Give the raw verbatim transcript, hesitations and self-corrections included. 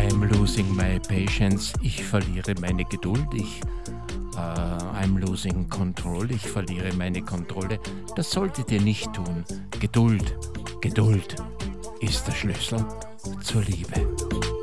I'm losing my patience. Ich verliere meine Geduld. Ich, äh, I'm losing control. Ich verliere meine Kontrolle. Das solltet ihr nicht tun. Geduld, Geduld ist der Schlüssel zur Liebe.